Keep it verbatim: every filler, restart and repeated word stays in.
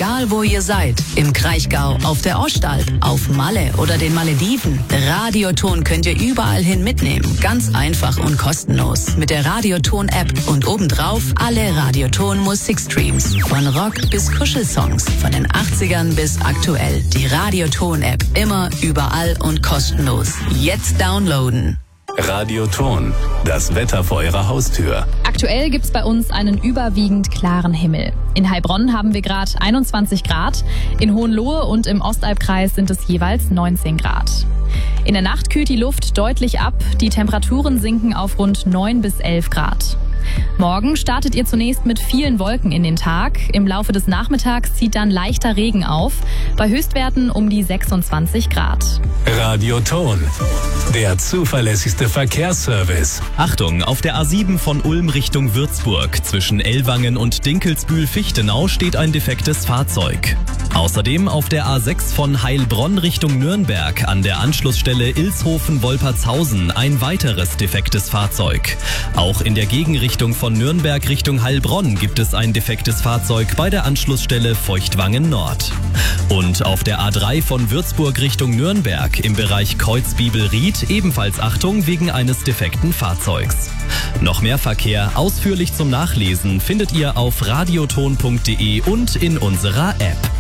Egal wo ihr seid, im Kraichgau, auf der Ostalb, auf Malle oder den Malediven, Radioton könnt ihr überall hin mitnehmen. Ganz einfach und kostenlos. Mit der Radioton-App und obendrauf alle Radioton-Musikstreams. Von Rock bis Kuschelsongs, von den achtzigern bis aktuell. Die Radioton-App immer, überall und kostenlos. Jetzt downloaden. Radioton, das Wetter vor Ihrer Haustür. Aktuell gibt's bei uns einen überwiegend klaren Himmel. In Heilbronn haben wir gerade einundzwanzig Grad, in Hohenlohe und im Ostalbkreis sind es jeweils neunzehn Grad. In der Nacht kühlt die Luft deutlich ab, die Temperaturen sinken auf rund neun bis elf Grad. Morgen startet ihr zunächst mit vielen Wolken in den Tag. Im Laufe des Nachmittags zieht dann leichter Regen auf, bei Höchstwerten um die sechsundzwanzig Grad. Radioton, der zuverlässigste Verkehrsservice. Achtung, auf der A sieben von Ulm Richtung Würzburg zwischen Ellwangen und Dinkelsbühl-Fichtenau steht ein defektes Fahrzeug. Außerdem auf der A sechs von Heilbronn Richtung Nürnberg an der Anschlussstelle Ilshofen-Wolpertshausen ein weiteres defektes Fahrzeug. Auch in der Gegenrichtung von Nürnberg Richtung Heilbronn gibt es ein defektes Fahrzeug bei der Anschlussstelle Feuchtwangen Nord. Und auf der A drei von Würzburg Richtung Nürnberg im Bereich Kreuzbibelried ebenfalls Achtung wegen eines defekten Fahrzeugs. Noch mehr Verkehr ausführlich zum Nachlesen findet ihr auf radioton punkt de und in unserer App.